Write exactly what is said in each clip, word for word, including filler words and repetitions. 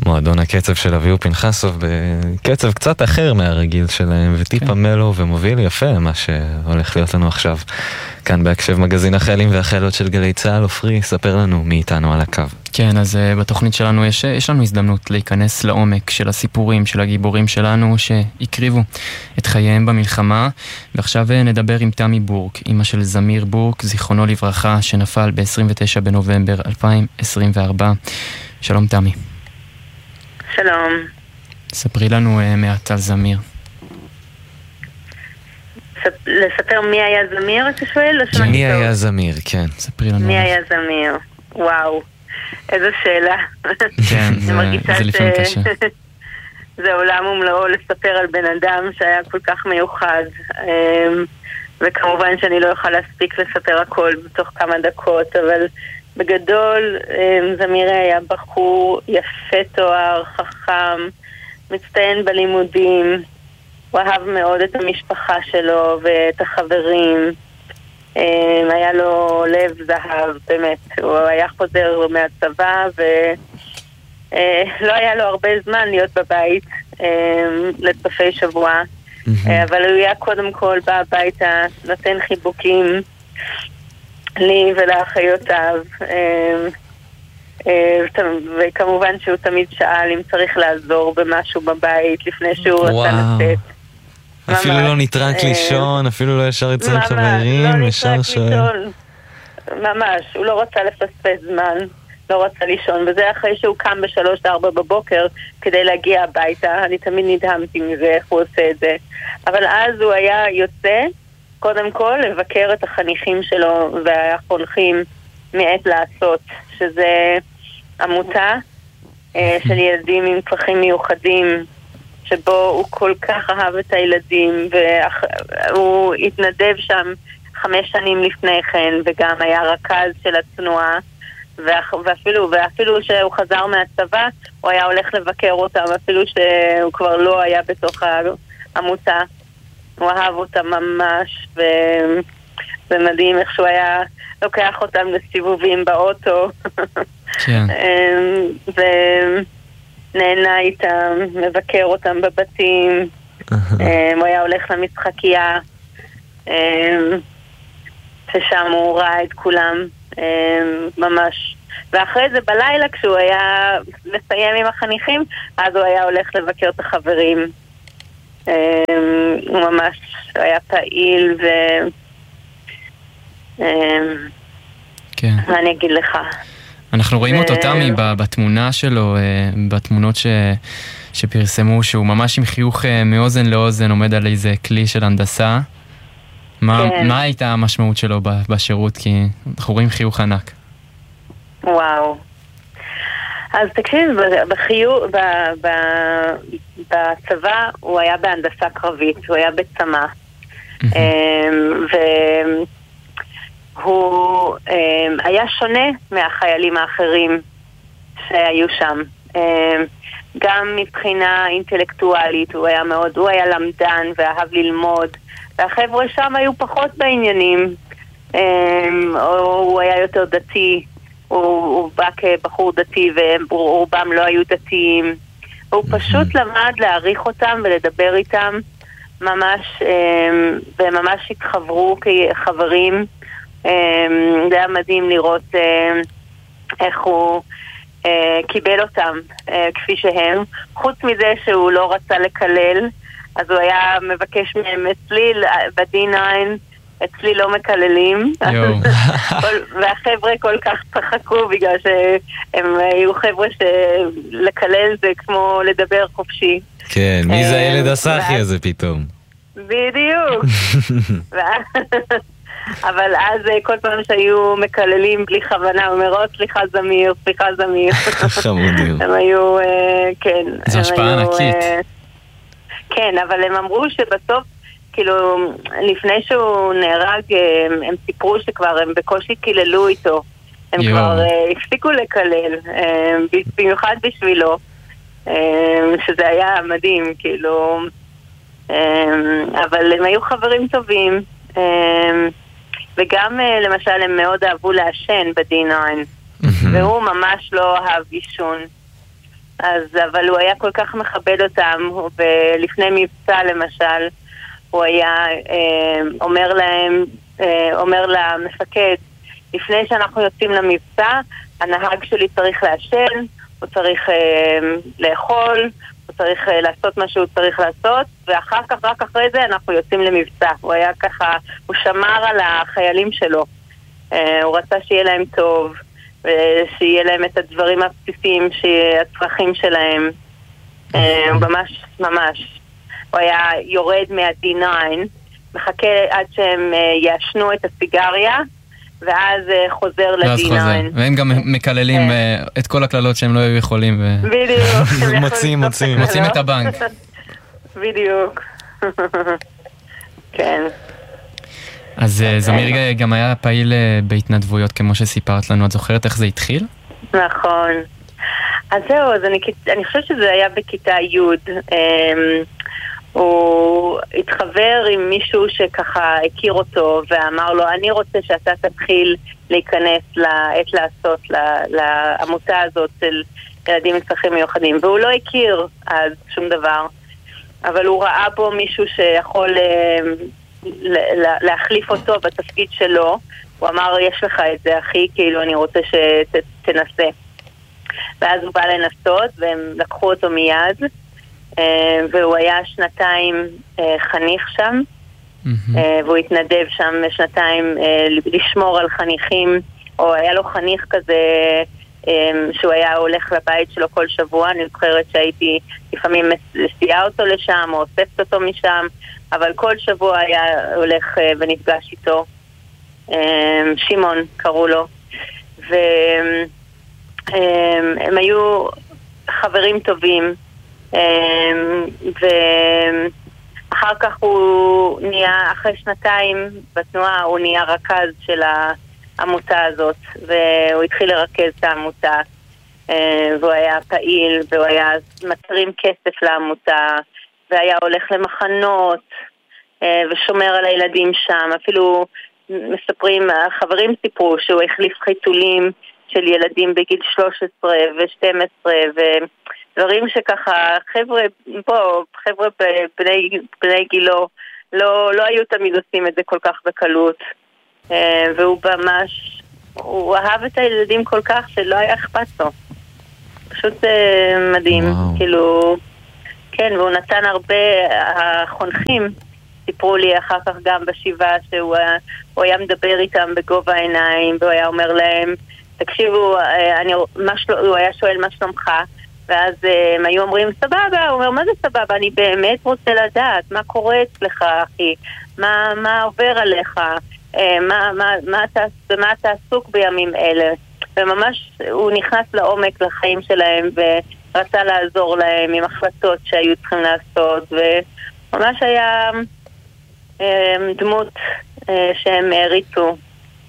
מועדון הקצב של אביהו פנחסוב בקצב קצת אחר מהרגיל שלהם, וטיפה מלו ומוביל יפה מה שהולך להיות לנו עכשיו. כאן בהקשב מגזין החיילים והחיילות של גלי צהל. עופרי, ספר לנו מי איתנו על הקו. כן, אז uh, בתוכנית שלנו יש, יש לנו הזדמנות להיכנס לעומק של הסיפורים של הגיבורים שלנו שהקריבו את חייהם במלחמה, ועכשיו uh, נדבר עם תמי בורק, אמא של זמיר בורק, זיכרונו לברכה, שנפל ב-עשרים ותשעה בנובמבר אלפיים עשרים וארבע. שלום תמי. שלום. ספרי לנו uh, מעט על זמיר. לספר מי היה זמיר, אתה שואל? מי היה זמיר, כן. ספרי לנו. מי היה זמיר? וואו, איזו שאלה. כן, זה לפעמים קשה. זה עולם ומלואו לספר על בן אדם שהיה כל כך מיוחד, וכמובן שאני לא אוכל להספיק לספר הכל בתוך כמה דקות, אבל בגדול זמיר היה בחור יפה תואר, חכם, מצטיין בלימודים, הוא אהב מאוד את המשפחה שלו ואת החברים, היה לו לב זהב, באמת. הוא היה חוזר מהצבא ולא היה לו הרבה זמן להיות בבית לצופי שבוע, אבל הוא היה קודם כל בא הביתה, נותן חיבוקים לי ולאחיותיו, וכמובן שהוא תמיד שאל אם צריך לעזור במשהו בבית לפני שהוא רצה לצאת. אפילו לא נתרק לישון, אפילו לא ישר יצא עם חברים, ישר שואל. ממש, הוא לא רצה לפספס זמן, לא רצה לישון, וזה אחרי שהוא קם בשלוש ארבע בבוקר כדי להגיע הביתה. אני תמיד נדהמתי מזה, איך הוא עושה את זה. אבל אז הוא היה יוצא, קודם כל, לבקר את החניכים שלו והחונכים מעת לעשות, שזה עמותה של ילדים עם צרכים מיוחדים, שבו הוא כל כך אהב את הילדים, והוא התנדב שם חמש שנים לפני כן, וגם היה רכז של התנועה, ואפילו, ואפילו שהוא חזר מהצבא, הוא היה הולך לבקר אותם, אפילו שהוא כבר לא היה בתוך העמותה. הוא אהב אותם ממש, וזה מדהים איך שהוא היה לוקח אותם לסיבובים באוטו. כן. ו... נהנה איתם, מבקר אותם בבתים, הוא היה הולך למשחקייה, ששם הוא ראה את כולם ממש. ואחרי זה בלילה כשהוא היה מסיים עם החניכים, אז הוא היה הולך לבקר את החברים. הוא ממש היה פעיל ו... מה אני אגיד לך? אנחנו רואים אותו תמי בתמונה שלו, בתמונות שפרסמו, שהוא ממש עם חיוך מאוזן לאוזן עומד על איזה כלי של הנדסה. מה הייתה המשמעות שלו בשירות? כי אנחנו רואים חיוך ענק. וואו. אז תקשיב, בצבא הוא היה בהנדסה קרבית, הוא היה בצמא. ו... הוא um, היה שונה מהחיילים האחרים שהיו שם. Um, גם מבחינה אינטלקטואלית, הוא היה מאוד, הוא היה למדן ואהב ללמוד, והחבר'ה שם היו פחות בעניינים. Um, הוא היה יותר דתי, הוא, הוא בא כבחור דתי ורובם לא היו דתיים. הוא פשוט למד להעריך אותם ולדבר איתם ממש, um, וממש התחברו כחברים. זה היה מדהים לראות איך הוא קיבל אותם כפי שהם. חוץ מזה שהוא לא רצה לקלל, אז הוא היה מבקש מהם אצלי ב-די ניין, אצלי לא מקללים. והחבר'ה כל כך צחקו בגלל שהם היו חבר'ה שלקלל זה כמו לדבר חופשי. כן, מי זה הילד הסחי הזה פתאום? בדיוק. אבל אז כל פעם שהיו מקללים בלי כוונה, אומרות סליחה זמיר, סליחה זמיר. חמודים. הם היו, כן. זו השפעה ענקית. כן, אבל הם אמרו שבסוף, כאילו, לפני שהוא נהרג, הם סיפרו שכבר הם בקושי קיללו איתו. הם כבר הפסיקו לקלל, במיוחד בשבילו, שזה היה מדהים, כאילו. אבל הם היו חברים טובים. וגם למשל הם מאוד אהבו לעשן ב-די ניין, והוא ממש לא אהב עישון. אז, אבל הוא היה כל כך מכבד אותם, ולפני מבצע למשל, הוא היה אה, אומר להם, אה, אומר למפקד, לפני שאנחנו יוצאים למבצע, הנהג שלי צריך לעשן, הוא צריך אה, לאכול, הוא צריך אה, לעשות מה שהוא צריך לעשות, ואחר כך, רק אחרי זה, אנחנו יוצאים למבצע. הוא היה ככה, הוא שמר על החיילים שלו. אה, הוא רצה שיהיה להם טוב, ושיהיה להם את הדברים הבסיסיים, הצרכים שלהם. אה, ממש, ממש. הוא היה יורד מה-די ניין, מחכה עד שהם אה, ישנו את הסיגריה, ואז חוזר ל-די ניין. והם גם מקללים את כל הכללות שהם לא היו יכולים. בדיוק. מוצאים, מוצאים. מוצאים את הבנק. בדיוק. כן. אז זמיר גם היה פעיל בהתנדבויות, כמו שסיפרת לנו. את זוכרת איך זה התחיל? נכון. אז זהו, אז אני, אני חושבת שזה היה בכיתה י'. הוא התחבר עם מישהו שככה הכיר אותו ואמר לו, אני רוצה שאתה תתחיל להיכנס לעת לעשות לעמותה הזאת של ילדים עם צרכים מיוחדים, והוא לא הכיר אז שום דבר, אבל הוא ראה בו מישהו שיכול להחליף אותו בתפקיד שלו. הוא אמר, יש לך את זה אחי, כאילו אני רוצה שתנסה. ואז הוא בא לנסות והם לקחו אותו מיד, והוא היה שנתיים חניך שם, והוא התנדב שם שנתיים לשמור על חניכים, או היה לו חניך כזה שהוא היה הולך לבית שלו כל שבוע. אני זוכרת שהייתי לפעמים מסיעה אותו לשם או אוספת אותו משם, אבל כל שבוע היה הולך ונפגש איתו. שמעון קראו לו, והם היו חברים טובים. ואחר כך הוא נהיה, אחרי שנתיים בתנועה, הוא נהיה רכז של העמותה הזאת, והוא התחיל לרכז את העמותה, והוא היה פעיל, והוא היה מטרים כסף לעמותה, והיה הולך למחנות ושומר על הילדים שם. אפילו מספרים, החברים סיפרו שהוא החליף חיתולים של ילדים בגיל שלוש עשרה ו-שתים עשרה, ו דברים שככה, חבר'ה פה, חבר'ה בני, בני גילו, לא, לא היו תמיד עושים את זה כל כך בקלות. והוא ממש, הוא אהב את הילדים כל כך שלא היה אכפת לו. פשוט מדהים. וואו. כאילו, כן, והוא נתן הרבה, החונכים סיפרו לי אחר כך גם בשבעה, שהוא הוא היה מדבר איתם בגובה העיניים, והוא היה אומר להם, תקשיבו, אני, מה של, הוא היה שואל מה שלומך, ואז הם היו אומרים, סבבה. הוא אומר, מה זה סבבה? אני באמת רוצה לדעת מה קורה אצלך, אחי, מה, מה עובר עליך, מה, מה, מה אתה, במה אתה עסוק בימים אלה. וממש הוא נכנס לעומק לחיים שלהם ורצה לעזור להם עם החלטות שהיו צריכים לעשות, וממש היה דמות שהם הריצו.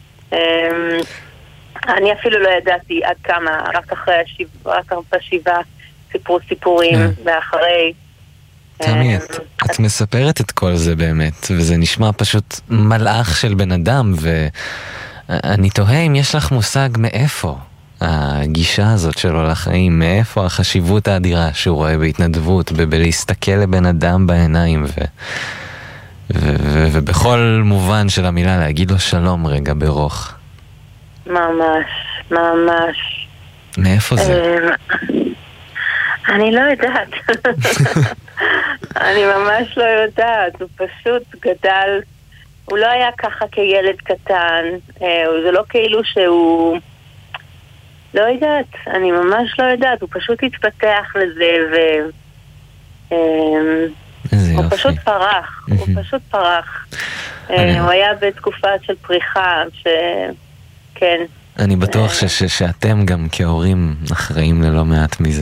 אני אפילו לא ידעתי עד כמה, רק אחרי השבעה, רק בשבעה סיפרו סיפורים, ואחרי... תמי, את, את מספרת את כל זה באמת, וזה נשמע פשוט מלאך של בן אדם, ואני תוהה אם יש לך מושג מאיפה הגישה הזאת שלו לחיים, מאיפה החשיבות האדירה שהוא רואה בהתנדבות, בלהסתכל לבן אדם בעיניים, ו... ו- ו- ובכל מובן של המילה להגיד לו שלום רגע ברוך. ממש, ממש. מאיפה זה? אני לא יודעת. אני ממש לא יודעת. הוא פשוט גדל, הוא לא היה ככה כילד קטן, זה לא כאילו שהוא... לא יודעת, אני ממש לא יודעת. הוא פשוט התפתח לזה ו... הוא פשוט פרח, הוא פשוט פרח. הוא היה בתקופה של פריחה, שכן. אני בטוח שאתם גם כהורים אחראים ללא מעט מזה.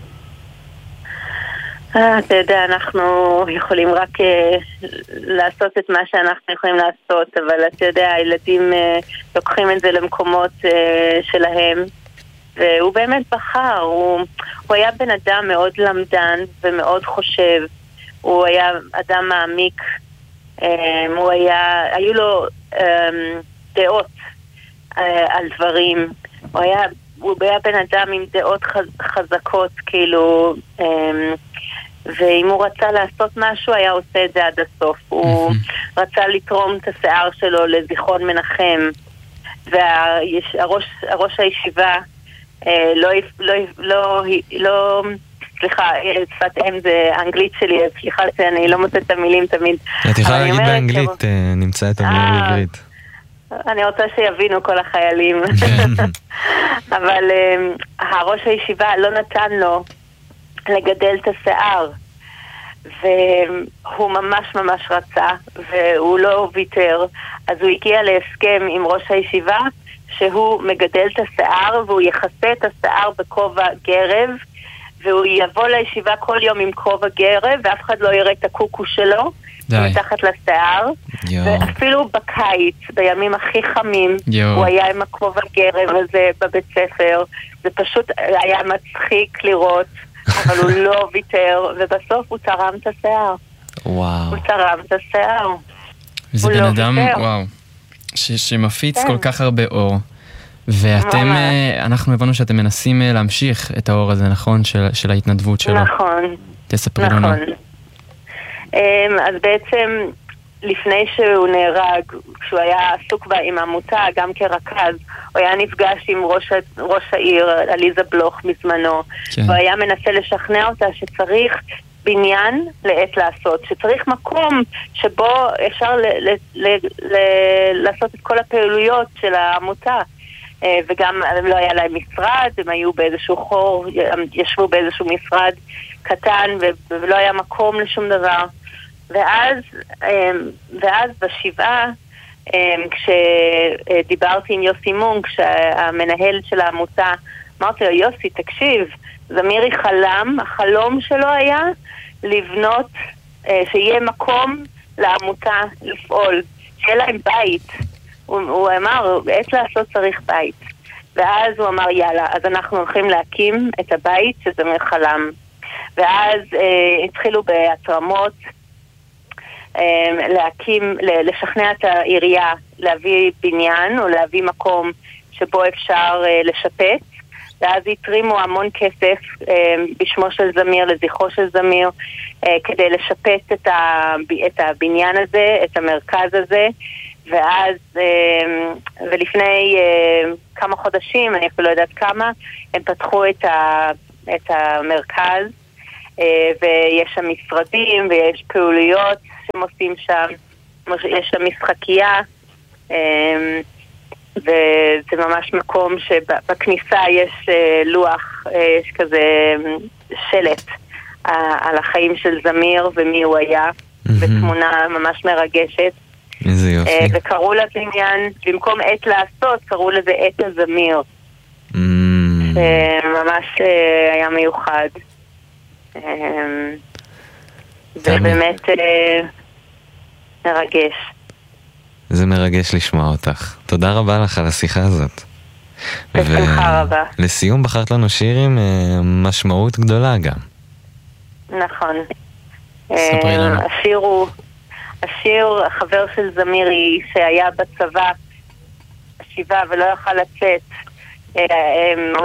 אתה יודע, אנחנו יכולים רק לעשות את מה שאנחנו יכולים לעשות, אבל אתה יודע, הילדים לוקחים את זה למקומות שלהם, והוא באמת בחר. הוא היה בן אדם מאוד למדן ומאוד חושב. הוא היה אדם מעמיק, הוא היה, היו לו דעות על דברים, הוא היה הוא היה בן אדם עם דעות חזקות, כאילו, ואם הוא רצה לעשות משהו, היה עושה את זה עד הסוף. הוא רצה לתרום את השיער שלו לזיכרון מנחם, והראש הישיבה לא, לא, לא, לא, סליחה, שפת אם זה אנגלית שלי, סליחה שאני לא מוצאת את המילים תמיד. את יכולה להגיד באנגלית, נמצא את המילים בעברית. אני רוצה שיבינו כל החיילים. אבל הראש הישיבה לא נתן לו לגדל את השיער, והוא ממש ממש רצה, והוא לא ויתר. אז הוא הגיע להסכם עם ראש הישיבה שהוא מגדל את השיער, והוא יחסה את השיער בכובע גרב, והוא יבוא לישיבה כל יום עם כובע גרב, ואף אחד לא יראה את הקוקו שלו מתחת לשיער. ואפילו בקיץ, בימים הכי חמים, הוא היה עם הכובע גרב הזה בבית ספר. זה פשוט היה מצחיק לראות, אבל הוא לא ויתר, ובסוף הוא תרם את השיער. וואו. הוא תרם את השיער. זה בן אדם, וואו, שמפיץ כל כך הרבה אור. ואתם, אנחנו הבנו שאתם מנסים להמשיך את האור הזה, נכון? של ההתנדבות שלו. נכון. תספרי לנו. נכון. אז בעצם לפני שהוא נהרג, כשהוא היה עסוק בה עם עמותה, גם כרכז, הוא היה נפגש עם ראש, ראש העיר, עליזה בלוך בזמנו, כן. והוא היה מנסה לשכנע אותה שצריך בניין לעת לעשות, שצריך מקום שבו אפשר ל- ל- ל- ל- לעשות את כל הפעילויות של העמותה. וגם לא היה להם משרד, הם היו באיזשהו חור, ישבו באיזשהו משרד קטן ולא היה מקום לשום דבר. ואז, ואז בשבעה, כשדיברתי עם יוסי מונק, המנהל של העמותה, אמרתי לו, יוסי, תקשיב, זמירי חלם, החלום שלו היה לבנות, שיהיה מקום לעמותה לפעול, שיהיה להם בית. הוא, הוא אמר, עת לעשות צריך בית. ואז הוא אמר, יאללה, אז אנחנו הולכים להקים את הבית שזמיר חלם. ואז אה, התחילו בהתרמות אה, להקים, לשכנע את העירייה להביא בניין או להביא מקום שבו אפשר אה, לשפץ. ואז התרימו המון כסף אה, בשמו של זמיר, לזכרו של זמיר, אה, כדי לשפץ את, ה, את הבניין הזה, את המרכז הזה. ואז, ולפני כמה חודשים, אני אפילו לא יודעת כמה, הם פתחו את, ה, את המרכז, ויש שם משרדים, ויש פעוליות שהם עושים שם, יש שם משחקייה, וזה ממש מקום שבכניסה יש לוח, יש כזה שלט על החיים של זמיר ומי הוא היה, ותמונה ממש מרגשת. איזה יופי. וקראו לבניין, במקום עת לעשות, קראו לזה עת הזמיר. ממש היה מיוחד. זה באמת מרגש. זה מרגש לשמוע אותך. תודה רבה לך על השיחה הזאת. בשמחה רבה. לסיום בחרת לנו שיר עם משמעות גדולה גם. נכון. ספרי לנו. השיר הוא... השיר, החבר של זמירי שהיה בצבא, השיבה ולא יכל לצאת,